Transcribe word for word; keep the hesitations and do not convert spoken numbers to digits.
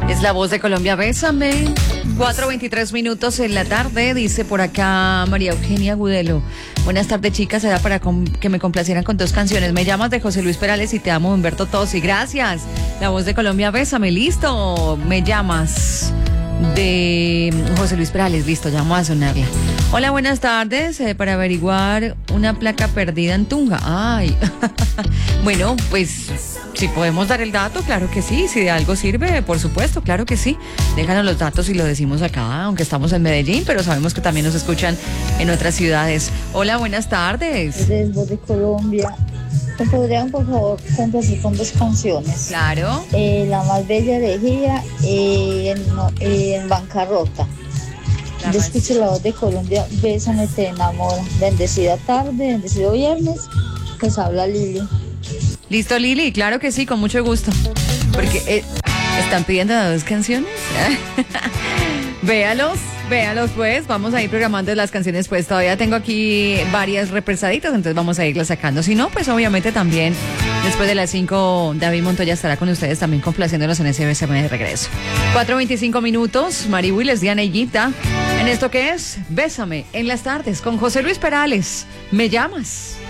Es la voz de Colombia, bésame. cuatro veintitrés minutos en la tarde, dice por acá María Eugenia Gudelo. Buenas tardes, chicas, era para que me complacieran con dos canciones. Me llamas de José Luis Perales y te amo, Humberto Tosi. Gracias. La voz de Colombia, bésame. Listo. Me llamas de José Luis Perales. Listo, ya vamos a sonarla. Hola, buenas tardes. Eh, para averiguar una placa perdida en Tunja. Ay. Bueno, pues si podemos dar el dato, claro que sí. Si de algo sirve, por supuesto, claro que sí. Déjanos los datos y lo decimos acá, aunque estamos en Medellín, pero sabemos que también nos escuchan en otras ciudades. Hola, buenas tardes. Desde Voz de Colombia. ¿Me podrían, por favor, complacir con dos canciones? Claro. Eh, La más bella elegía eh, en, eh, en bancarrota. Yo escucho la voz de Colombia, bésame, te enamora. Bendecida tarde, bendecido viernes. Pues habla Lili. Listo, Lili, claro que sí, con mucho gusto. Porque eh, están pidiendo dos canciones. Véalos, véalos pues, vamos a ir programando las canciones, pues todavía tengo aquí varias represaditas, entonces vamos a irlas sacando. Si no, pues obviamente también después de las cinco, David Montoya estará con ustedes también complaciéndonos en ese B S M de regreso. cuatro veinticinco minutos, Mari Willes, Diana y Guita, en esto que es Bésame en las tardes con José Luis Perales. ¿Me llamas?